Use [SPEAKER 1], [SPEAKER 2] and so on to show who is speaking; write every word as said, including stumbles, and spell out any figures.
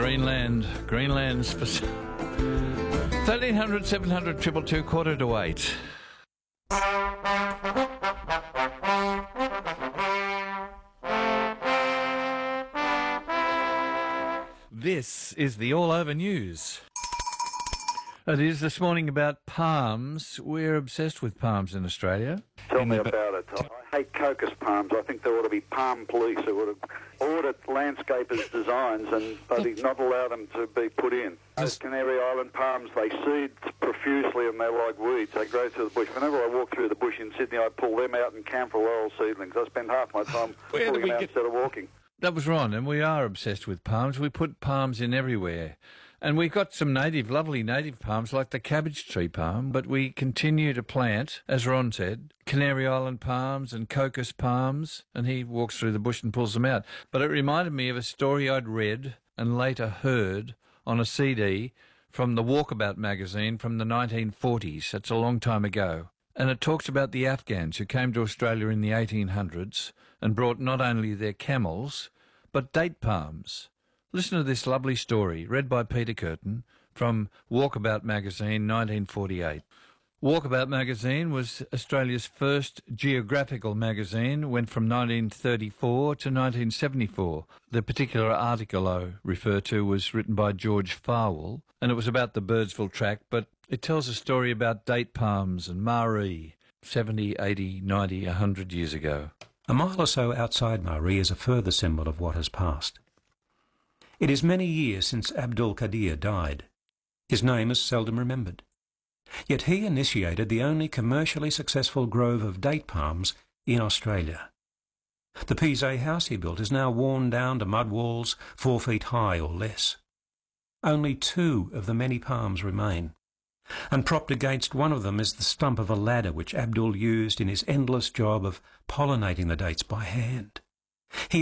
[SPEAKER 1] Greenland. Greenland's for thirteen hundred, seven hundred, two two two, quarter to eight. This is the All Over News. It is this morning about palms. We're obsessed with palms in Australia.
[SPEAKER 2] Tell me about it. I hate cocos palms. I think there ought to be palm police who would audit landscapers' designs and maybe not allow them to be put in. Those Canary Island palms, they seed profusely and they're like weeds. They grow through the bush. Whenever I walk through the bush in Sydney, I pull them out and camphor laurel seedlings. I spend half my time pulling them out get... instead of walking.
[SPEAKER 1] That was Ron, and we are obsessed with palms. We put palms in everywhere. And we've got some native, lovely native palms like the cabbage tree palm, but we continue to plant, as Ron said, Canary Island palms and cocos palms, and he walks through the bush and pulls them out. But it reminded me of a story I'd read and later heard on a C D from the Walkabout magazine from the nineteen forties. That's a long time ago. And it talks about the Afghans who came to Australia in the eighteen hundreds and brought not only their camels, but date palms. Listen to this lovely story, read by Peter Curtin, from Walkabout magazine, nineteen forty-eight. Walkabout magazine was Australia's first geographical magazine, went from nineteen thirty-four to nineteen seventy-four. The particular article I refer to was written by George Farwell, and it was about the Birdsville track, but it tells a story about date palms and Maree, seventy, eighty, ninety, one hundred years ago.
[SPEAKER 3] A mile or so outside Maree is a further symbol of what has passed. It is many years since Abdul Qadir died. His name is seldom remembered. Yet he initiated the only commercially successful grove of date palms in Australia. The Pisé house he built is now worn down to mud walls four feet high or less. Only two of the many palms remain, and propped against one of them is the stump of a ladder which Abdul used in his endless job of pollinating the dates by hand. He